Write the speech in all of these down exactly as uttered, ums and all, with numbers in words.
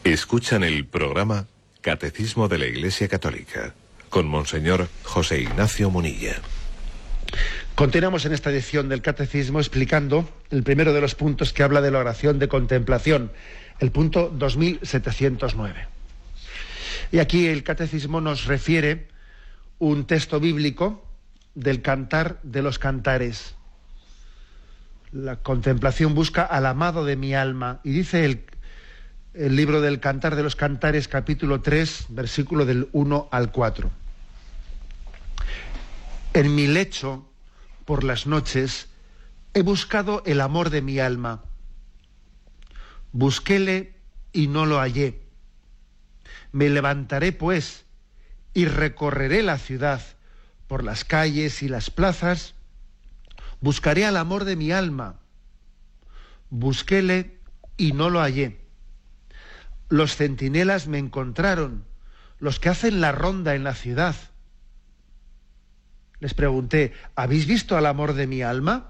Escuchan el programa Catecismo de la Iglesia Católica con Monseñor José Ignacio Munilla. Continuamos en esta edición del Catecismo explicando el primero de los puntos que habla de la oración de contemplación, el punto dos mil setecientos nueve. Y aquí el Catecismo nos refiere un texto bíblico del Cantar de los Cantares. La contemplación busca al amado de mi alma. Y dice el, el libro del Cantar de los Cantares, capítulo tres, versículo del uno al cuatro. En mi lecho, por las noches, he buscado el amor de mi alma. Busquéle y no lo hallé. Me levantaré, pues, y recorreré la ciudad, por las calles y las plazas. Buscaré al amor de mi alma. Busquéle y no lo hallé. Los centinelas me encontraron, los que hacen la ronda en la ciudad. Les pregunté, ¿habéis visto al amor de mi alma?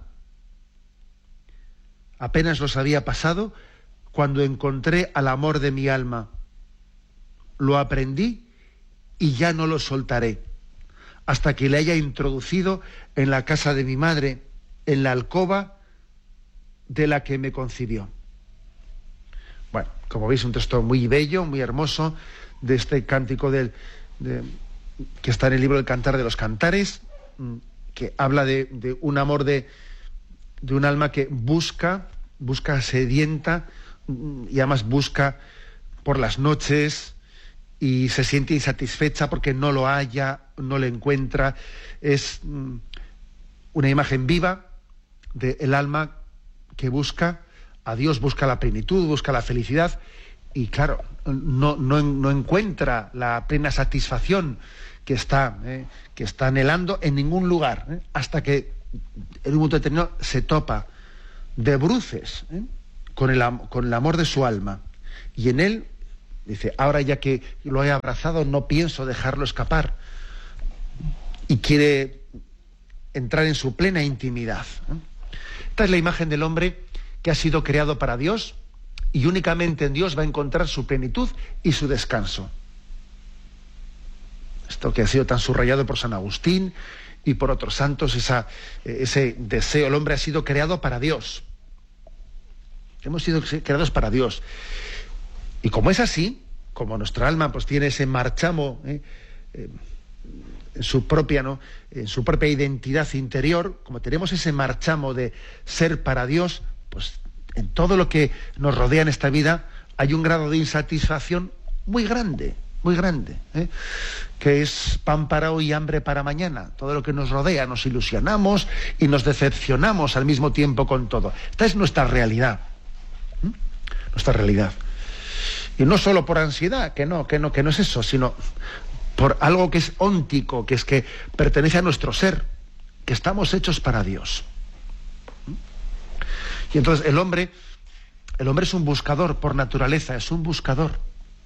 Apenas los había pasado cuando encontré al amor de mi alma. Lo aprendí y ya no lo soltaré, hasta que le haya introducido en la casa de mi madre, en la alcoba de la que me concibió. Bueno, como veis, un texto muy bello, muy hermoso, de este cántico del, de, que está en el libro del Cantar de los Cantares, que habla de, de un amor de, de un alma que busca, busca sedienta, y además busca por las noches y se siente insatisfecha porque no lo halla, no lo encuentra. Es una imagen viva del alma que busca a Dios, busca la plenitud, busca la felicidad, y claro, no, no, no encuentra la plena satisfacción que está, eh, que está anhelando en ningún lugar, eh, hasta que en un momento determinado se topa de bruces eh, con, el, con el amor de su alma, y en él dice, ahora ya que lo he abrazado no pienso dejarlo escapar, y quiere entrar en su plena intimidad. ¿eh? Esta es la imagen del hombre que ha sido creado para Dios, y únicamente en Dios va a encontrar su plenitud y su descanso. Esto que ha sido tan subrayado por San Agustín y por otros santos, esa, ese deseo, el hombre ha sido creado para Dios. Hemos sido creados para Dios. Y como es así, como nuestra alma pues tiene ese marchamo eh, eh, en su propia, ¿no? en su propia identidad interior, como tenemos ese marchamo de ser para Dios, pues en todo lo que nos rodea en esta vida hay un grado de insatisfacción muy grande. muy grande, ¿eh? que es pan para hoy y hambre para mañana. Todo lo que nos rodea, nos ilusionamos y nos decepcionamos al mismo tiempo con todo. Esta es nuestra realidad, ¿eh? nuestra realidad. Y no solo por ansiedad, que no, que no, que no es eso, sino por algo que es óntico, que es que pertenece a nuestro ser, que estamos hechos para Dios. ¿Eh? Y entonces el hombre, el hombre es un buscador por naturaleza, es un buscador.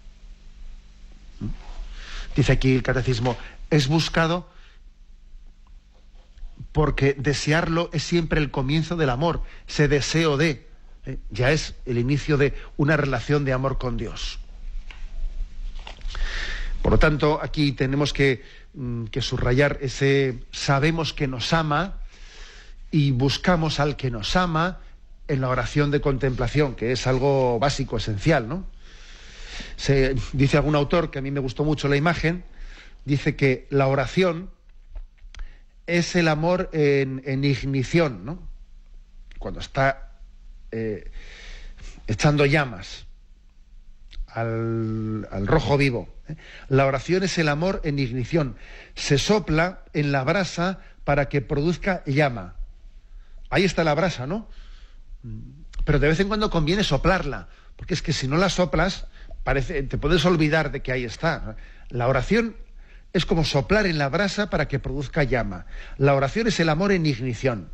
Dice aquí el Catecismo, es buscado porque desearlo es siempre el comienzo del amor, ese deseo de, ¿eh? ya es el inicio de una relación de amor con Dios. Por lo tanto, aquí tenemos que, que subrayar ese sabemos que nos ama y buscamos al que nos ama en la oración de contemplación, que es algo básico, esencial, ¿no? Se, dice algún autor, que a mí me gustó mucho la imagen, dice que la oración es el amor en, en ignición, ¿no? Cuando está eh, echando llamas al, al rojo vivo. ¿eh? La oración es el amor en ignición. Se sopla en la brasa para que produzca llama. Ahí está la brasa, ¿no? Pero de vez en cuando conviene soplarla, porque es que si no la soplas, parece, te puedes olvidar de que ahí está. La oración es como soplar en la brasa para que produzca llama. La oración es el amor en ignición.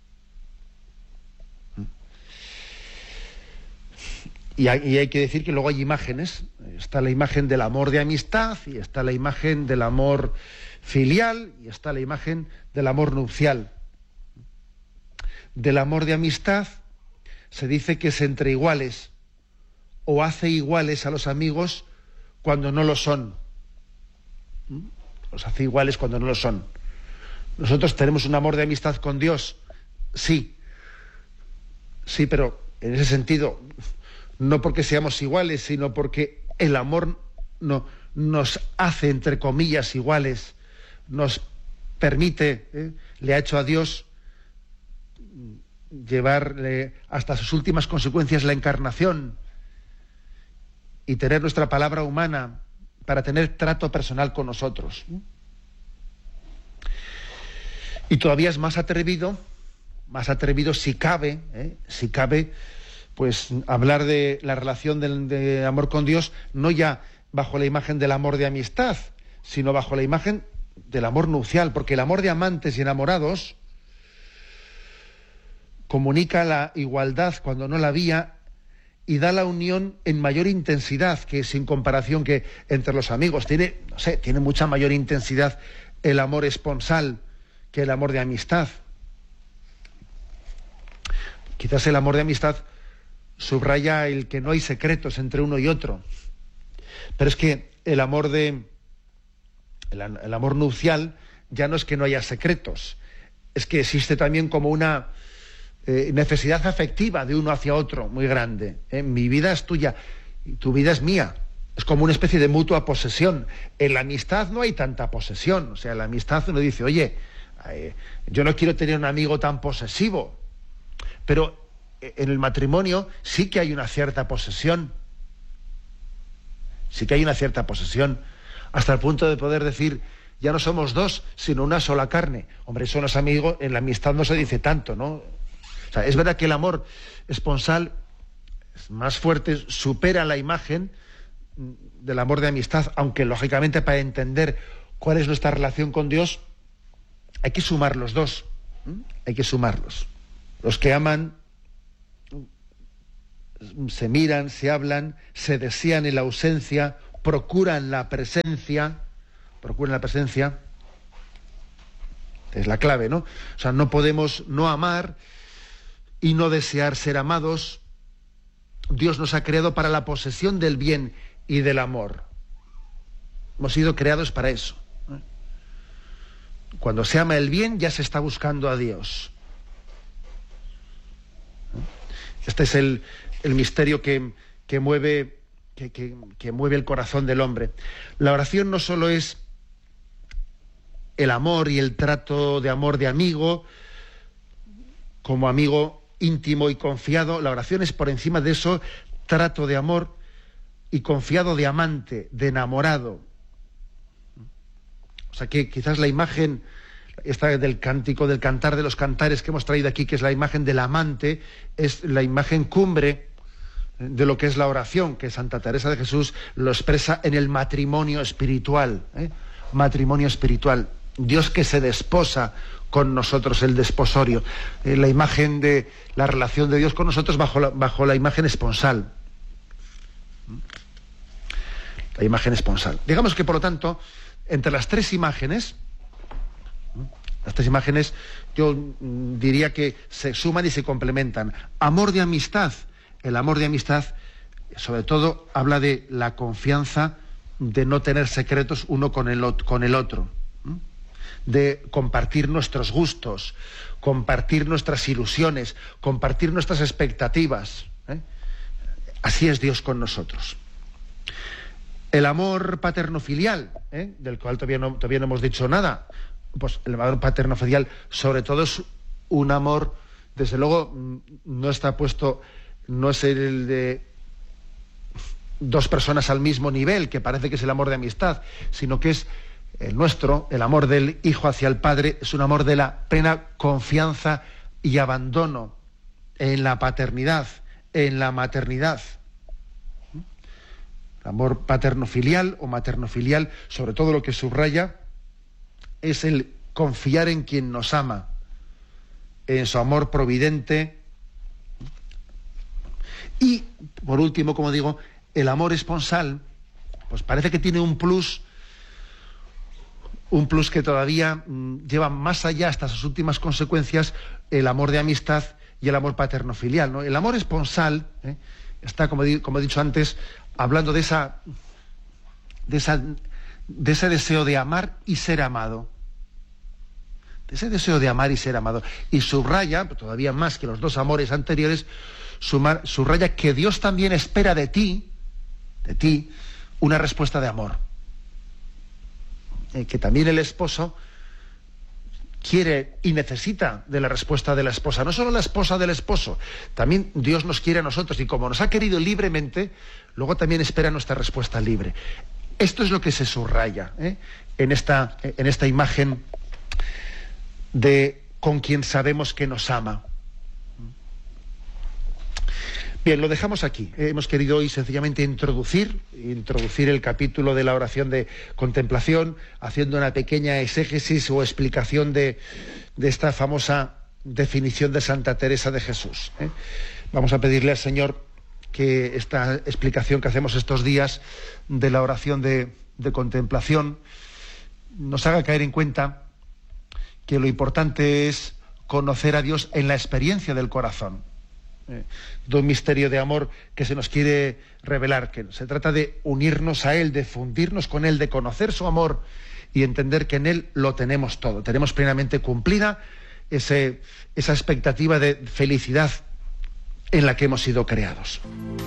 Y hay, y hay que decir que luego hay imágenes. Está la imagen del amor de amistad, y está la imagen del amor filial, y está la imagen del amor nupcial. Del amor de amistad se dice que es entre iguales, o hace iguales a los amigos cuando no lo son. ¿Mm? Los hace iguales cuando no lo son. Nosotros tenemos un amor de amistad con Dios, sí, sí, pero en ese sentido, no porque seamos iguales, sino porque el amor no, nos hace, entre comillas, iguales, nos permite, ¿eh? le ha hecho a Dios llevar hasta sus últimas consecuencias la encarnación y tener nuestra palabra humana para tener trato personal con nosotros. Y todavía es más atrevido, más atrevido si cabe, ¿eh? si cabe, pues hablar de la relación de, de amor con Dios, no ya bajo la imagen del amor de amistad, sino bajo la imagen del amor nupcial, porque el amor de amantes y enamorados comunica la igualdad cuando no la había y da la unión en mayor intensidad, que sin comparación que entre los amigos. Tiene, no sé, tiene mucha mayor intensidad el amor esponsal que el amor de amistad. Quizás el amor de amistad subraya el que no hay secretos entre uno y otro. Pero es que el amor de el, el amor nupcial ya no es que no haya secretos, es que existe también como una eh, necesidad afectiva de uno hacia otro muy grande. ¿eh? Mi vida es tuya y tu vida es mía. Es como una especie de mutua posesión. En la amistad no hay tanta posesión. O sea, en la amistad uno dice, oye, eh, yo no quiero tener un amigo tan posesivo. Pero en el matrimonio sí que hay una cierta posesión. Sí que hay una cierta posesión, hasta el punto de poder decir, ya no somos dos, sino una sola carne. Hombre, eso no es amigo, en la amistad no se dice tanto, ¿no? O sea, es verdad que el amor esponsal es más fuerte, supera la imagen del amor de amistad, aunque lógicamente para entender cuál es nuestra relación con Dios, hay que sumar los dos, ¿eh? Hay que sumarlos. Los que aman se miran, se hablan, se desean en la ausencia, procuran la presencia, procuran la presencia, es la clave, ¿no? O sea, no podemos no amar y no desear ser amados. Dios nos ha creado para la posesión del bien y del amor. Hemos sido creados para eso. Cuando se ama el bien, ya se está buscando a Dios. Este es el, el misterio que, que, mueve, que, que, que mueve el corazón del hombre. La oración no solo es el amor y el trato de amor de amigo, como amigo íntimo y confiado. La oración es, por encima de eso, trato de amor y confiado de amante, de enamorado. O sea que quizás la imagen esta del cántico, del cantar de los cantares que hemos traído aquí, que es la imagen del amante, es la imagen cumbre de lo que es la oración, que Santa Teresa de Jesús lo expresa en el matrimonio espiritual. ¿eh? Matrimonio espiritual. Dios que se desposa con nosotros, el desposorio. Eh, la imagen de la relación de Dios con nosotros bajo la, bajo la imagen esponsal. La imagen esponsal. Digamos que, por lo tanto, entre las tres imágenes, las tres imágenes, yo diría que se suman y se complementan. Amor de amistad. El amor de amistad, sobre todo, habla de la confianza de no tener secretos uno con el, con el otro, de compartir nuestros gustos, compartir nuestras ilusiones, compartir nuestras expectativas. ¿eh? Así es Dios con nosotros. El amor paterno-filial, ¿eh? del cual todavía no, todavía no hemos dicho nada. Pues el amor paterno-filial, sobre todo, es un amor, desde luego, no está puesto, no es el de dos personas al mismo nivel, que parece que es el amor de amistad, sino que es el nuestro, el amor del hijo hacia el padre, es un amor de la plena confianza y abandono en la paternidad, en la maternidad. El amor paterno-filial o materno-filial, sobre todo lo que subraya, es el confiar en quien nos ama, en su amor providente. Y, por último, como digo, el amor esponsal, pues parece que tiene un plus, un plus que todavía mmm, lleva más allá, hasta sus últimas consecuencias, el amor de amistad y el amor paterno-filial, ¿no? El amor esponsal, ¿eh? está, como, di, como he dicho antes, hablando de esa, de esa, de ese deseo de amar y ser amado. De ese deseo de amar y ser amado. Y subraya, todavía más que los dos amores anteriores, subraya que Dios también espera de ti, de ti, una respuesta de amor. Eh, que también el esposo quiere y necesita de la respuesta de la esposa. No solo la esposa del esposo, también Dios nos quiere a nosotros, y como nos ha querido libremente, luego también espera nuestra respuesta libre. Esto es lo que se subraya ¿eh? en esta, en esta imagen de con quien sabemos que nos ama. Bien, lo dejamos aquí. Hemos querido hoy sencillamente introducir, introducir el capítulo de la oración de contemplación, haciendo una pequeña exégesis o explicación de, de esta famosa definición de Santa Teresa de Jesús. ¿eh? Vamos a pedirle al Señor que esta explicación que hacemos estos días de la oración de, de contemplación nos haga caer en cuenta que lo importante es conocer a Dios en la experiencia del corazón. Eh, de un misterio de amor que se nos quiere revelar, que se trata de unirnos a Él, de fundirnos con Él, de conocer su amor y entender que en Él lo tenemos todo. Tenemos plenamente cumplida ese, esa expectativa de felicidad en la que hemos sido creados.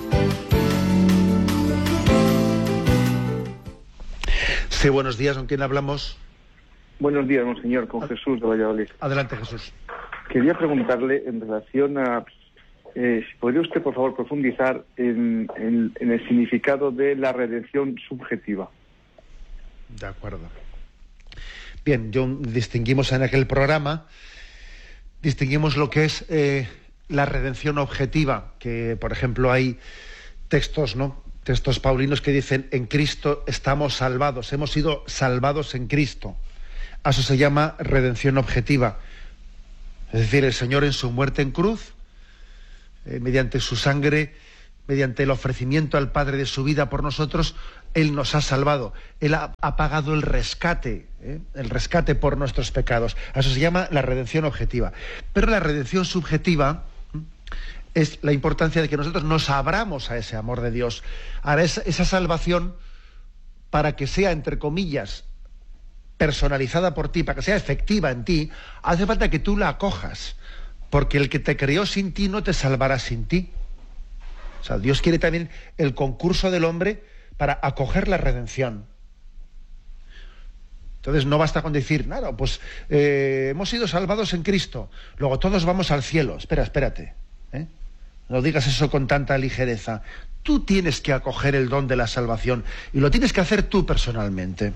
Sí, buenos días, ¿con quién hablamos? Buenos días, monseñor, con Jesús de Valladolid. Adelante, Jesús. Quería preguntarle en relación a... Eh, si podría usted, por favor, profundizar en, en, en el significado de la redención subjetiva. De acuerdo. Bien, yo distinguimos en aquel programa, distinguimos lo que es eh, la redención objetiva, que, por ejemplo, hay textos, ¿no? Textos paulinos que dicen, en Cristo estamos salvados, hemos sido salvados en Cristo. A eso se llama redención objetiva. Es decir, el Señor en su muerte en cruz, eh, mediante su sangre, mediante el ofrecimiento al Padre de su vida por nosotros, Él nos ha salvado. Él ha, ha pagado el rescate, ¿eh? el rescate por nuestros pecados. A eso se llama la redención objetiva. Pero la redención subjetiva ¿eh? es la importancia de que nosotros nos abramos a ese amor de Dios. Ahora, esa, esa salvación, para que sea, entre comillas, personalizada por ti, para que sea efectiva en ti, hace falta que tú la acojas, porque el que te creó sin ti no te salvará sin ti. O sea, Dios quiere también el concurso del hombre para acoger la redención. Entonces no basta con decir, claro, pues eh, hemos sido salvados en Cristo, luego todos vamos al cielo. Espera, espérate, ¿eh? No digas eso con tanta ligereza. Tú tienes que acoger el don de la salvación y lo tienes que hacer tú personalmente.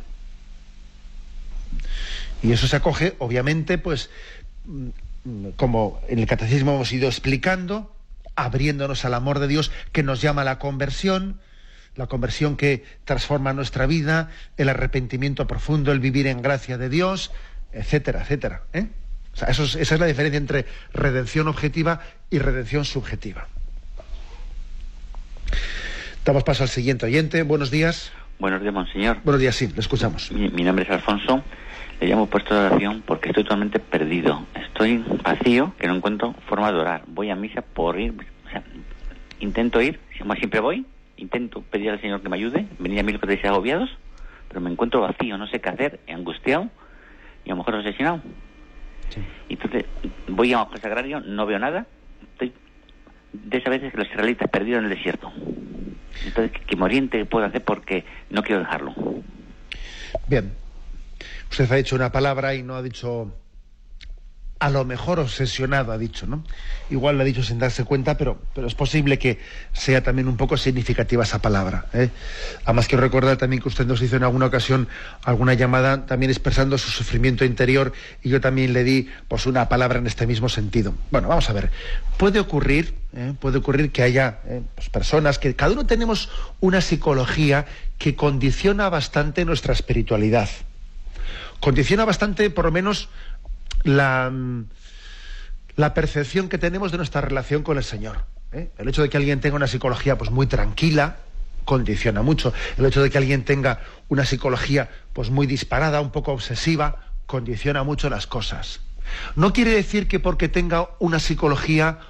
Y eso se acoge, obviamente, pues, como en el catecismo hemos ido explicando, abriéndonos al amor de Dios que nos llama a la conversión, la conversión que transforma nuestra vida, el arrepentimiento profundo, el vivir en gracia de Dios, etcétera, etcétera. ¿eh? O sea, eso es, esa es la diferencia entre redención objetiva y redención subjetiva. Damos paso al siguiente oyente. Buenos días. Buenos días, monseñor. Buenos días, sí, le escuchamos. Mi, mi nombre es Alfonso. Le llamo puesto de oración porque estoy totalmente perdido. Estoy vacío, que no encuentro forma de orar. Voy a misa por ir, o sea, intento ir, como siempre voy, intento pedir al Señor que me ayude, venir a mí los que agobiados, pero me encuentro vacío, no sé qué hacer, angustiado y a lo mejor obsesionado. Sí. Entonces, voy a un sagrario, no veo nada, estoy de esas veces que los israelitas perdidos en el desierto. Entonces, que, que me oriente, ¿qué puedo hacer? Porque no quiero dejarlo. Bien. Usted ha dicho una palabra y no ha dicho, a lo mejor obsesionado, ha dicho, ¿no? Igual lo ha dicho sin darse cuenta, pero, pero es posible que sea también un poco significativa esa palabra. ¿eh? Además, quiero recordar también que usted nos hizo en alguna ocasión alguna llamada también expresando su sufrimiento interior y yo también le di pues una palabra en este mismo sentido. Bueno, vamos a ver. Puede ocurrir, ¿eh? puede ocurrir que haya ¿eh? pues personas que cada uno tenemos una psicología que condiciona bastante nuestra espiritualidad. Condiciona bastante, por lo menos, la, la percepción que tenemos de nuestra relación con el Señor. ¿eh? El hecho de que alguien tenga una psicología pues muy tranquila condiciona mucho. El hecho de que alguien tenga una psicología pues muy disparada, un poco obsesiva, condiciona mucho las cosas. No quiere decir que porque tenga una psicología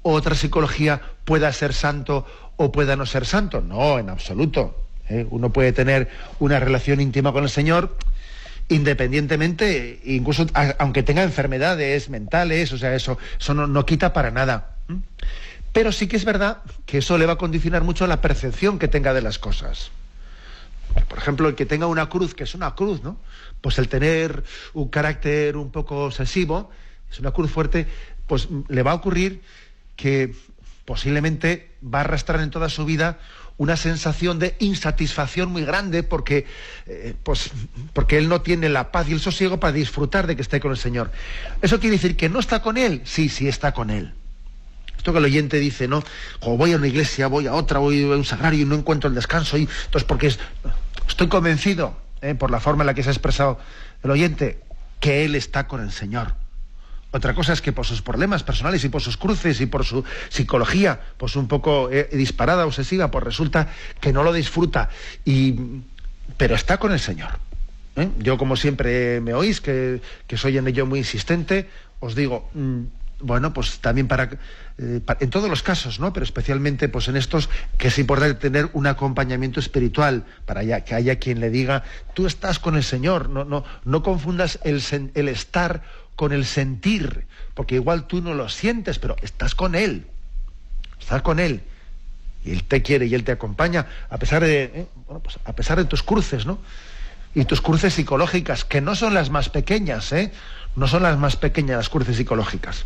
otra psicología pueda ser santo o pueda no ser santo. No, en absoluto. ¿eh? Uno puede tener una relación íntima con el Señor independientemente, incluso a, aunque tenga enfermedades mentales, o sea, eso, eso no, no quita para nada. ¿eh? Pero sí que es verdad que eso le va a condicionar mucho la percepción que tenga de las cosas. Por ejemplo, el que tenga una cruz, que es una cruz, ¿no? Pues el tener un carácter un poco obsesivo, es una cruz fuerte, pues le va a ocurrir que posiblemente va a arrastrar en toda su vida una sensación de insatisfacción muy grande porque, eh, pues, porque él no tiene la paz y el sosiego para disfrutar de que esté con el Señor. ¿Eso quiere decir que no está con Él? Sí, sí está con Él. Esto que el oyente dice, ¿no? O voy a una iglesia, voy a otra, voy a un sagrario y no encuentro el descanso. Y entonces, porque es, estoy convencido, ¿eh? por la forma en la que se ha expresado el oyente, que él está con el Señor. Otra cosa es que por sus problemas personales y por sus cruces y por su psicología, pues un poco eh, disparada, obsesiva, pues resulta que no lo disfruta. Y, pero está con el Señor. ¿eh? Yo, como siempre me oís, que, que soy en ello muy insistente, os digo... Mmm, bueno, pues también para, eh, para en todos los casos, ¿no? Pero especialmente pues en estos que es importante tener un acompañamiento espiritual para ya, que haya quien le diga, tú estás con el Señor, no, no, no confundas el, el estar con el sentir, porque igual tú no lo sientes, pero estás con Él, estás con Él, y Él te quiere y Él te acompaña, a pesar de, eh, bueno, pues a pesar de tus cruces, ¿no? Y tus cruces psicológicas, que no son las más pequeñas, ¿eh? No son las más pequeñas las cruces psicológicas.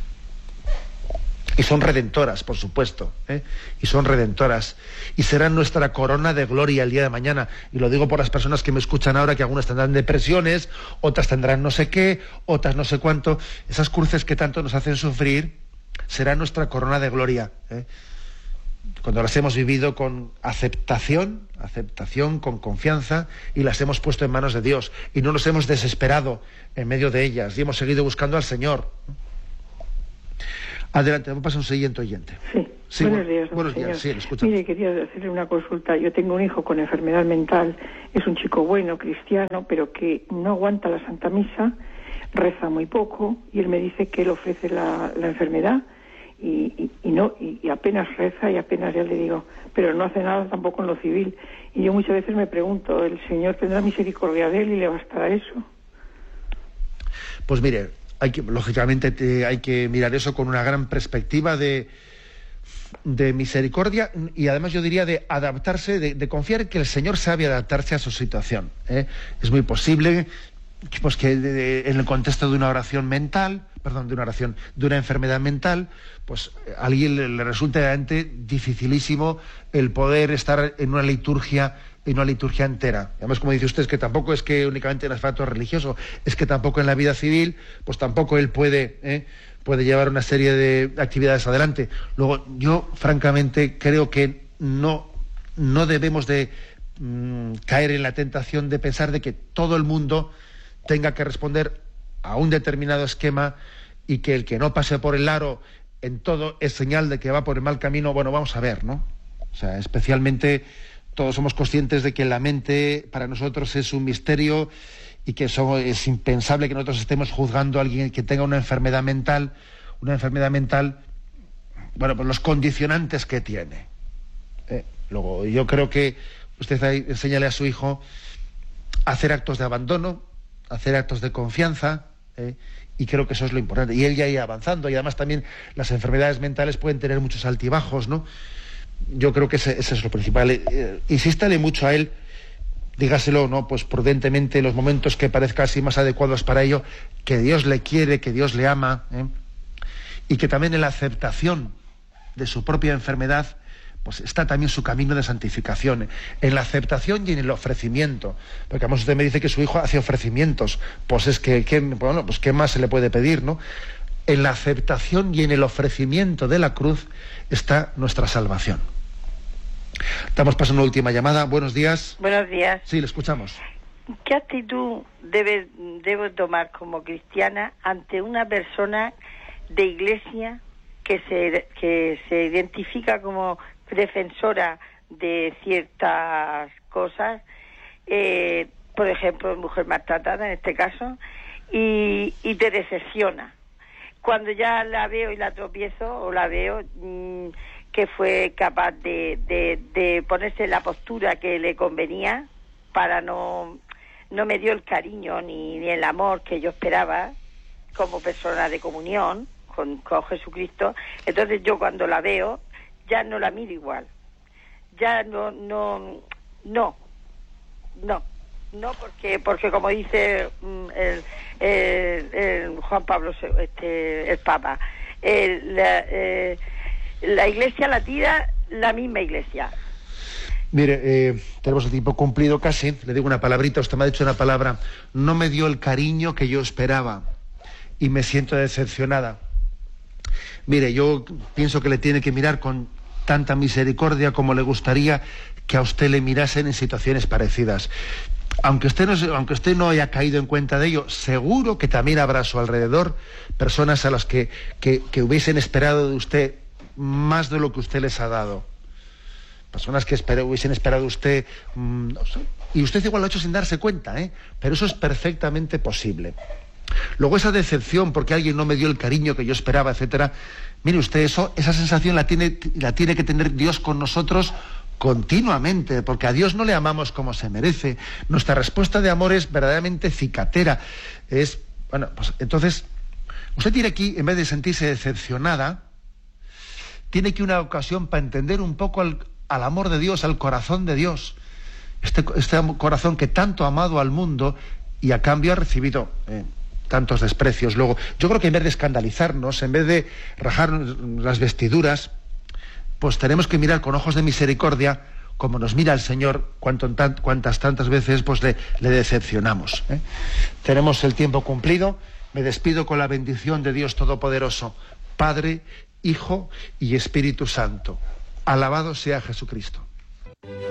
Y son redentoras, por supuesto, ¿eh? y son redentoras. Y serán nuestra corona de gloria el día de mañana. Y lo digo por las personas que me escuchan ahora, que algunas tendrán depresiones, otras tendrán no sé qué, otras no sé cuánto. Esas cruces que tanto nos hacen sufrir, serán nuestra corona de gloria. ¿eh? Cuando las hemos vivido con aceptación, aceptación, con confianza, y las hemos puesto en manos de Dios. Y no nos hemos desesperado en medio de ellas, y hemos seguido buscando al Señor. Adelante, vamos a pasar a un siguiente oyente. Sí, sí buenos días. Buenos días, sí, le escuchamos. Mire, quería hacerle una consulta. Yo tengo un hijo con enfermedad mental, es un chico bueno, cristiano, pero que no aguanta la Santa Misa, reza muy poco, y él me dice que él ofrece la, la enfermedad, y, y, y no y, y apenas reza, y apenas ya le digo, pero no hace nada tampoco en lo civil. Y yo muchas veces me pregunto, ¿el Señor tendrá misericordia de él y le bastará eso? Pues mire, hay que, lógicamente te, hay que mirar eso con una gran perspectiva de, de misericordia, y además yo diría de adaptarse, de, de confiar en que el Señor sabe adaptarse a su situación. ¿eh? Es muy posible pues, que de, de, en el contexto de una oración mental, perdón, de una oración, de una enfermedad mental, pues a alguien le, le resulte realmente dificilísimo el poder estar en una liturgia en una liturgia entera. Además, como dice usted, es que tampoco es que únicamente en el aspecto religioso, es que tampoco en la vida civil, pues tampoco él puede, ¿eh? puede llevar una serie de actividades adelante. Luego, yo francamente creo que no, no debemos de mmm, caer en la tentación de pensar de que todo el mundo tenga que responder a un determinado esquema, y que el que no pase por el aro en todo es señal de que va por el mal camino. Bueno, vamos a ver, ¿no? O sea, especialmente todos somos conscientes de que la mente para nosotros es un misterio, y que eso es impensable que nosotros estemos juzgando a alguien que tenga una enfermedad mental, una enfermedad mental, bueno, pues los condicionantes que tiene. Eh, luego, yo creo que usted ahí enséñale a su hijo a hacer actos de abandono, a hacer actos de confianza, eh, y creo que eso es lo importante. Y él ya irá avanzando, y además también las enfermedades mentales pueden tener muchos altibajos, ¿no? Yo creo que ese, ese es lo principal. Eh, insístale mucho a él, dígaselo, ¿no? Pues prudentemente, en los momentos que parezca así más adecuados para ello, que Dios le quiere, que Dios le ama, ¿eh? Y que también en la aceptación de su propia enfermedad, pues está también su camino de santificación, ¿eh? En la aceptación y en el ofrecimiento. Porque además usted me dice que su hijo hace ofrecimientos, pues es que, que bueno, pues qué más se le puede pedir, ¿no? En la aceptación y en el ofrecimiento de la cruz está nuestra salvación. Estamos pasando una última llamada. Buenos días. Buenos días. Sí, le escuchamos. ¿Qué actitud debe, debo tomar como cristiana ante una persona de iglesia que se, que se identifica como defensora de ciertas cosas, eh, por ejemplo, mujer maltratada en este caso, y, y te decepciona? cuando ya la veo y la tropiezo, o la veo, mmm, que fue capaz de, de, de ponerse en la postura que le convenía, para no, no me dio el cariño ni, ni el amor que yo esperaba como persona de comunión con, con Jesucristo. Entonces yo cuando la veo, ya no la miro igual. Ya no, no, no, no, no, porque, porque como dice el, el, el Juan Pablo, este, el Papa, el, la, eh, la Iglesia la tira la misma Iglesia. Mire, eh, tenemos el tiempo cumplido casi. Le digo una palabrita, usted me ha dicho una palabra. No me dio el cariño que yo esperaba y me siento decepcionada. Mire, yo pienso que le tiene que mirar con tanta misericordia como le gustaría que a usted le mirasen en situaciones parecidas. Aunque usted no, aunque usted no haya caído en cuenta de ello, seguro que también habrá a su alrededor personas a las que, que, que hubiesen esperado de usted más de lo que usted les ha dado. Personas que esper, hubiesen esperado de usted, mmm, no sé, y usted igual lo ha hecho sin darse cuenta, ¿eh? Pero eso es perfectamente posible. Luego esa decepción porque alguien no me dio el cariño que yo esperaba, etcétera. Mire usted, eso, esa sensación la tiene, la tiene que tener Dios con nosotros continuamente, porque a Dios no le amamos como se merece. Nuestra respuesta de amor es verdaderamente cicatera. Es, bueno, pues entonces, usted tiene aquí, en vez de sentirse decepcionada, tiene aquí una ocasión para entender un poco al, al amor de Dios, al corazón de Dios. Este, este corazón que tanto ha amado al mundo y a cambio ha recibido eh, tantos desprecios. Luego, yo creo que en vez de escandalizarnos, en vez de rajar las vestiduras, pues tenemos que mirar con ojos de misericordia, como nos mira el Señor, cuanto, tan, cuantas tantas veces pues le, le decepcionamos. ¿eh? Tenemos el tiempo cumplido. Me despido con la bendición de Dios Todopoderoso, Padre, Hijo y Espíritu Santo. Alabado sea Jesucristo.